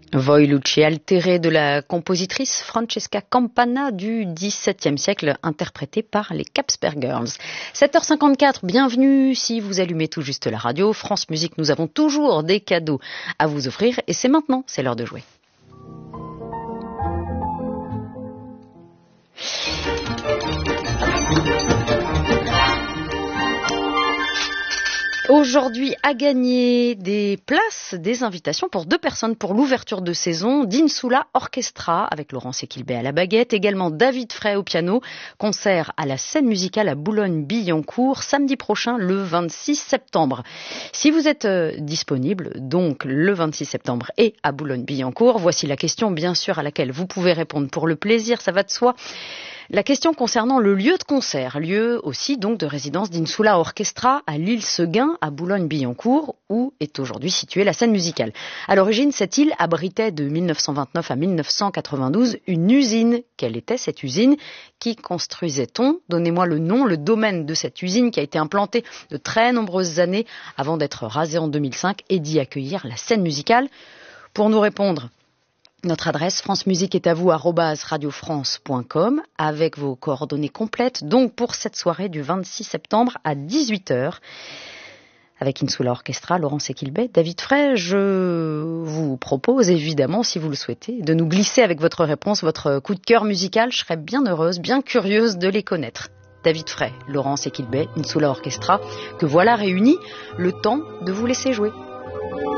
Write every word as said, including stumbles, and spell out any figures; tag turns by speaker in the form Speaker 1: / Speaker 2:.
Speaker 1: Voi luce altere de la compositrice Francesca Campana du dix-septième siècle, interprétée par les Capsper Girls. sept heures cinquante-quatre, bienvenue si vous allumez tout juste la radio. France Musique, nous avons toujours des cadeaux à vous offrir et c'est maintenant, c'est l'heure de jouer. Aujourd'hui, à gagner des places, des invitations pour deux personnes pour l'ouverture de saison d'Insula Orchestra avec Laurence Equilbé à la baguette, également David Frey au piano, concert à la scène musicale à Boulogne-Billancourt samedi prochain le vingt-six septembre. Si vous êtes euh, disponible, donc le vingt-six septembre et à Boulogne-Billancourt, voici la question bien sûr à laquelle vous pouvez répondre pour le plaisir, ça va de soi. La question concernant le lieu de concert, lieu aussi donc de résidence d'Insula Orchestra à l'île Seguin, à Boulogne-Billancourt, où est aujourd'hui située la scène musicale. À l'origine, cette île abritait de mille neuf cent vingt-neuf à mille neuf cent quatre-vingt-douze une usine. Quelle était cette usine? Qui construisait-on? Donnez-moi le nom, le domaine de cette usine qui a été implantée de très nombreuses années avant d'être rasée en deux mille cinq et d'y accueillir la scène musicale. Pour nous répondre, notre adresse france musique est à vous arobase radio france point com avec vos coordonnées complètes donc pour cette soirée du vingt-six septembre à dix-huit heures avec Insula Orchestra, Laurence Equilbé, David Frey. Je vous propose évidemment, si vous le souhaitez, de nous glisser avec votre réponse, votre coup de cœur musical. Je serais bien heureuse, bien curieuse de les connaître. David Frey, Laurence Equilbé, Insula Orchestra, que voilà réunis, le temps de vous laisser jouer.